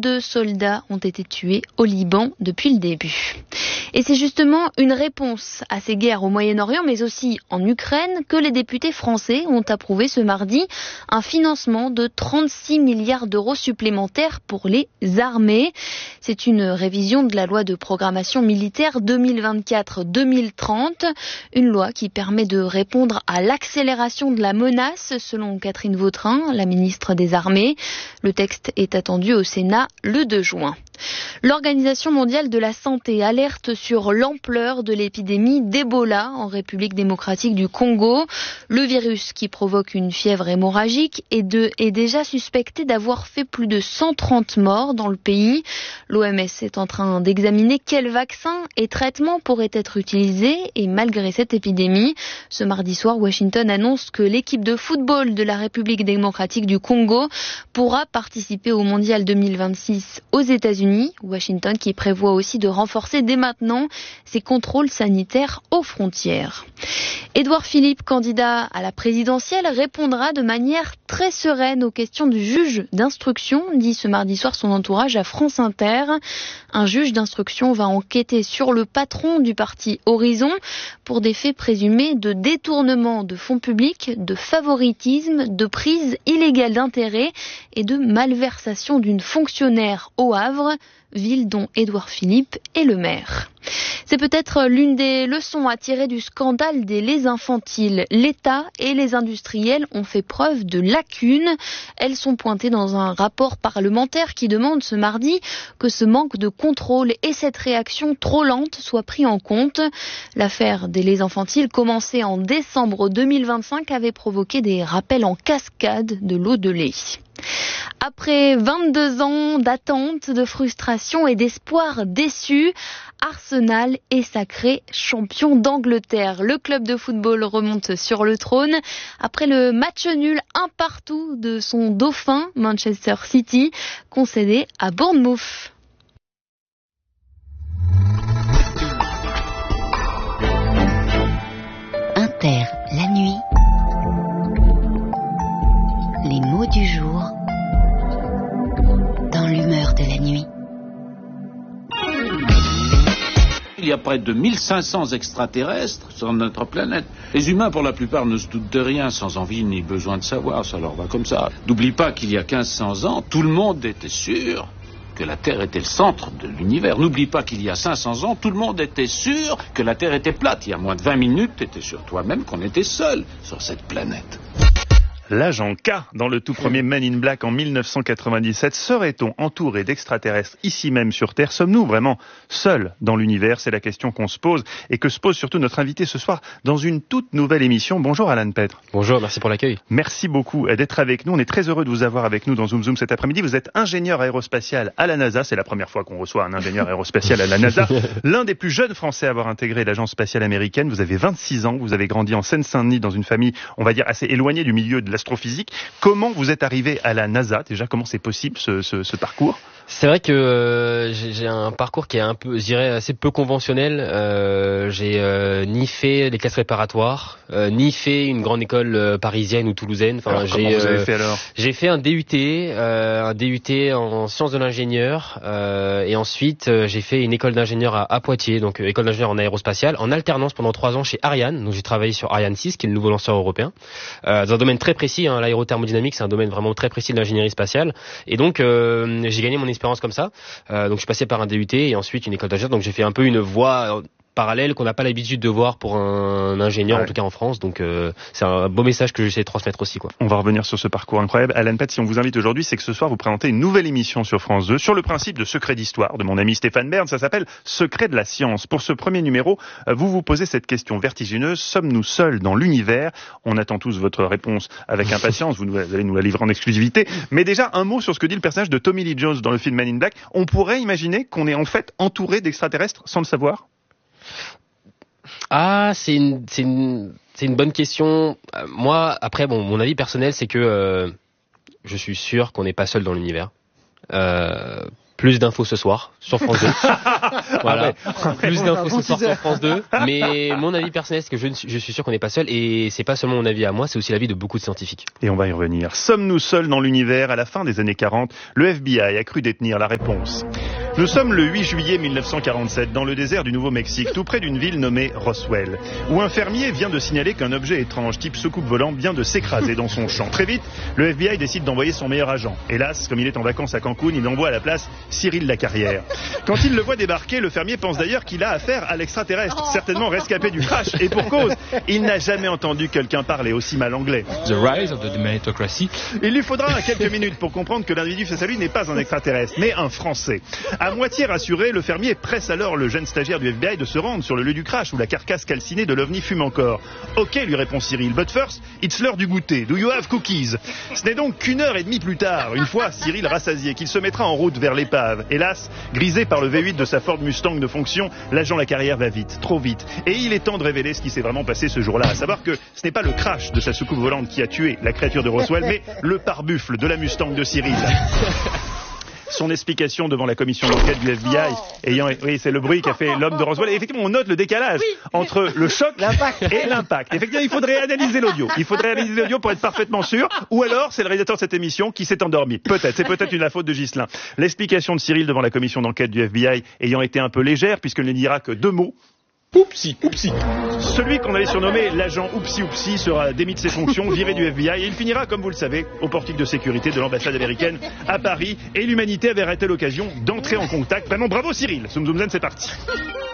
22 soldats ont été tués au Liban depuis le début. Et c'est justement une réponse à ces guerres au Moyen-Orient, mais aussi en Ukraine, que les députés français ont approuvé ce mardi un financement de 36 milliards d'euros supplémentaires pour les armées. C'est une révision de la loi de programmation militaire 2024-2030, une loi qui permet de répondre à l'accélération de la menace, selon Catherine Vautrin, la ministre des Armées. Le texte est attendu au Sénat le 2 juin. L'Organisation mondiale de la santé alerte sur l'ampleur de l'épidémie d'Ebola en République démocratique du Congo. Le virus qui provoque une fièvre hémorragique est déjà suspecté d'avoir fait plus de 130 morts dans le pays. L'OMS est en train d'examiner quels vaccins et traitements pourraient être utilisés. Et malgré cette épidémie, ce mardi soir, Washington annonce que l'équipe de football de la République démocratique du Congo pourra participer au Mondial 2026 aux États-Unis. Washington qui prévoit aussi de renforcer dès maintenant ses contrôles sanitaires aux frontières. Édouard Philippe, candidat à la présidentielle, répondra de manière très sereine aux questions du juge d'instruction, dit ce mardi soir son entourage à France Inter. Un juge d'instruction va enquêter sur le patron du parti Horizon pour des faits présumés de détournement de fonds publics, de favoritisme, de prise illégale d'intérêt et de malversation d'une fonctionnaire au Havre, ville dont Édouard Philippe est le maire. C'est peut-être l'une des leçons à tirer du scandale des laits infantiles. L'État et les industriels ont fait preuve de lacunes. Elles sont pointées dans un rapport parlementaire qui demande ce mardi que ce manque de contrôle et cette réaction trop lente soient pris en compte. L'affaire des laits infantiles, commencée en décembre 2025, avait provoqué des rappels en cascade de l'eau de lait. Après 22 ans d'attente, de frustration et d'espoir déçus, Arsenal est sacré champion d'Angleterre. Le club de football remonte sur le trône après le match nul 1-1 de son dauphin Manchester City, concédé à Bournemouth. Inter, la nuit. Les mots du jour dans l'humeur de la nuit. Il y a près de 1500 extraterrestres sur notre planète. Les humains, pour la plupart, ne se doutent de rien, sans envie ni besoin de savoir, ça leur va comme ça. N'oublie pas qu'il y a 1500 ans, tout le monde était sûr que la Terre était le centre de l'univers. N'oublie pas qu'il y a 500 ans, tout le monde était sûr que la Terre était plate. Il y a moins de 20 minutes, tu étais sûr toi-même qu'on était seul sur cette planète. L'agent K, dans le tout premier Men in Black en 1997, serait-on entouré d'extraterrestres ici même sur Terre? Sommes-nous vraiment seuls dans l'univers? C'est la question qu'on se pose et que se pose surtout notre invité ce soir dans une toute nouvelle émission. Bonjour Alan Petre. Bonjour, merci pour l'accueil. Merci beaucoup d'être avec nous. On est très heureux de vous avoir avec nous dans Zoom Zoom cet après-midi. Vous êtes ingénieur aérospatial à la NASA. C'est la première fois qu'on reçoit un ingénieur aérospatial à la NASA. L'un des plus jeunes Français à avoir intégré l'agence spatiale américaine. Vous avez 26 ans. Vous avez grandi en Seine-Saint-Denis dans une famille, on va dire, assez éloignée du milieu de l'astrophysique. Comment vous êtes arrivé à la NASA? Déjà, comment c'est possible ce parcours? C'est vrai que j'ai un parcours qui est un peu, je dirais, assez peu conventionnel. J'ai ni fait les classes préparatoires, ni fait une grande école parisienne ou toulousaine. Enfin, alors, comment vous avez fait alors? J'ai fait un DUT en sciences de l'ingénieur, et ensuite j'ai fait une école d'ingénieur à Poitiers, donc école d'ingénieur en aérospatiale, en alternance pendant 3 ans chez Ariane. Donc j'ai travaillé sur Ariane 6, qui est le nouveau lanceur européen, dans un domaine très précis. L'aérothermodynamique, c'est un domaine vraiment très précis de l'ingénierie spatiale. Et donc j'ai gagné mon expérience comme ça. Donc je suis passé par un DUT et ensuite une école d'ingénieur. Donc j'ai fait un peu une voie parallèle qu'on n'a pas l'habitude de voir pour un ingénieur, en tout cas en France. Donc c'est un beau message que j'essaie de transmettre aussi, quoi. On va revenir sur ce parcours incroyable. Alan Petre, si on vous invite aujourd'hui, c'est que ce soir vous présentez une nouvelle émission sur France 2 sur le principe de Secret d'Histoire de mon ami Stéphane Bern. Ça s'appelle Secret de la science. Pour ce premier numéro, vous vous posez cette question vertigineuse: sommes-nous seuls dans l'univers? On attend tous votre réponse avec impatience. Vous allez nous la livrer en exclusivité. Mais déjà, un mot sur ce que dit le personnage de Tommy Lee Jones dans le film Men in Black. On pourrait imaginer qu'on est en fait entouré d'extraterrestres sans le savoir? Ah, c'est une bonne question. Moi, après, mon avis personnel, c'est que je suis sûr qu'on n'est pas seul dans l'univers. Plus d'infos ce soir sur France 2. Voilà. Plus d'infos ce soir sur France 2. Mais mon avis personnel, c'est que je suis sûr qu'on n'est pas seul. Et c'est pas seulement mon avis à moi, c'est aussi l'avis de beaucoup de scientifiques. Et on va y revenir. Sommes-nous seuls dans l'univers? À la fin des années 40, le FBI a cru détenir la réponse. Nous sommes le 8 juillet 1947 dans le désert du Nouveau-Mexique, tout près d'une ville nommée Roswell, où un fermier vient de signaler qu'un objet étrange type soucoupe volante vient de s'écraser dans son champ. Très vite, le FBI décide d'envoyer son meilleur agent. Hélas, comme il est en vacances à Cancun, il envoie à la place Cyril Lacarrière. Quand il le voit débarquer, le fermier pense d'ailleurs qu'il a affaire à l'extraterrestre, certainement rescapé du crash, et pour cause, il n'a jamais entendu quelqu'un parler aussi mal anglais. The rise of the meritocracy. Il lui faudra quelques minutes pour comprendre que l'individu face à lui n'est pas un extraterrestre, mais un Français. À moitié rassuré, le fermier presse alors le jeune stagiaire du FBI de se rendre sur le lieu du crash où la carcasse calcinée de l'OVNI fume encore. Ok, lui répond Cyril, but first, it's l'heure du goûter. Do you have cookies? Ce n'est donc qu'une heure et demie plus tard, une fois Cyril rassasié, qu'il se mettra en route vers l'épave. Hélas, grisé par le V8 de sa Ford Mustang de fonction, l'agent Lacarrière va vite, trop vite. Et il est temps de révéler ce qui s'est vraiment passé ce jour-là, à savoir que ce n'est pas le crash de sa soucoupe volante qui a tué la créature de Roswell, mais le pare-buffle de la Mustang de Cyril. Son explication devant la commission d'enquête du FBI ayant... Oui, c'est le bruit qu'a fait l'homme de Roswell. Et effectivement, on note le décalage entre le choc et l'impact. Effectivement, il faudrait analyser l'audio. Il faudrait analyser l'audio pour être parfaitement sûr. Ou alors, c'est le réalisateur de cette émission qui s'est endormi. Peut-être. C'est peut-être la faute de Ghislain. L'explication de Cyril devant la commission d'enquête du FBI ayant été un peu légère, puisqu'il ne dira que 2 mots. Oupsi, oupsi. Celui qu'on avait surnommé l'agent Oupsi Oupsi sera démis de ses fonctions, viré du FBI, et il finira, comme vous le savez, au portique de sécurité de l'ambassade américaine à Paris. Et l'humanité avait raté l'occasion d'entrer en contact. Vraiment, bravo Cyril. Zoom Zoom Zen, c'est parti.